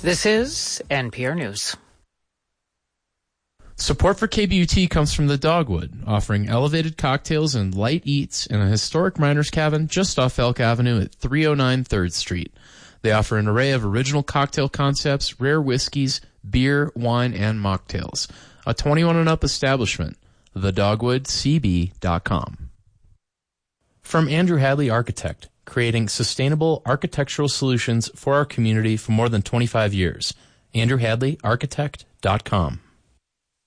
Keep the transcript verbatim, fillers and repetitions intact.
This is N P R News. Support for K B U T comes from the Dogwood, offering elevated cocktails and light eats in a historic miner's cabin just off Elk Avenue at three oh nine third Street. They offer an array of original cocktail concepts, rare whiskeys, beer, wine, and mocktails. A twenty-one and up establishment. the dogwood c b dot com. From Andrew Hadley Architect, creating sustainable architectural solutions for our community for more than twenty-five years. andrew hadley architect dot com.